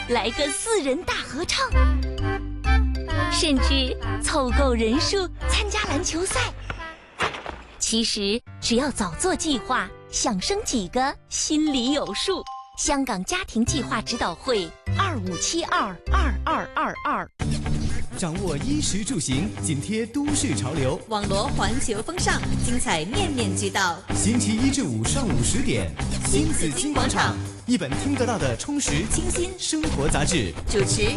来个4人大合唱，甚至凑够人数参加篮球赛。其实只要早做计划，想生几个心里有数。香港家庭计划指导会25722222， 掌握衣食住行，紧贴都市潮流， 网罗环球风尚，精彩面面俱到。 星期1至5上午10点，新紫金广场，一本听得到的充实清新生活杂志。 主持